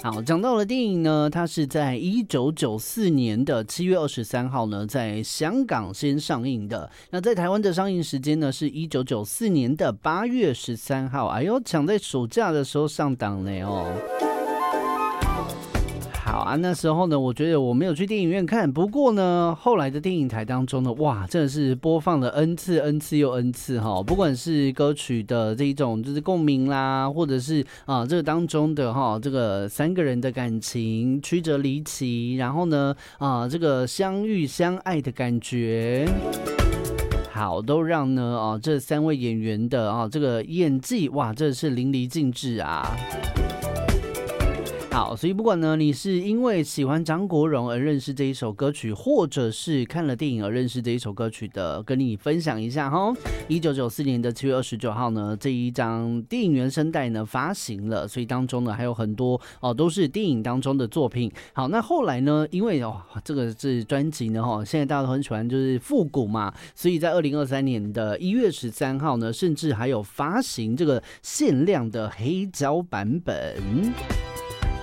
好，讲到了电影呢，它是在1994年的7月23号呢，在香港先上映的。那在台湾的上映时间呢，是1994年的8月13号。哎呦，抢在暑假的时候上档呢哦。好啊，那时候呢，我觉得我没有去电影院看，不过呢，后来的电影台当中呢，哇，真的是播放了 N 次、N 次又 N 次哈，不管是歌曲的这一种就是共鸣啦，或者是这个当中的这个三个人的感情曲折离奇，然后呢这个相遇相爱的感觉。好，都让呢这三位演员的这个演技哇，真的是淋漓尽致啊。好，所以不管呢，你是因为喜欢张国荣而认识这一首歌曲，或者是看了电影而认识这一首歌曲的，跟你分享一下哈。1994年的7月29号呢，这一张电影原声带呢发行了，所以当中呢还有很多都是电影当中的作品。好，那后来呢，因为这个是专辑呢现在大家都很喜欢就是复古嘛，所以在2023年的1月13号呢，甚至还有发行这个限量的黑胶版本。